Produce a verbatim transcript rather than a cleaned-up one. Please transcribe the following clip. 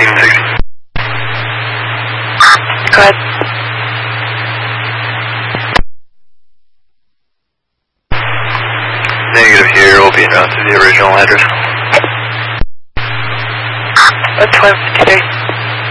fifteen sixty. Go ahead. Negative here, will be announced to the original address. What's one fifty-three?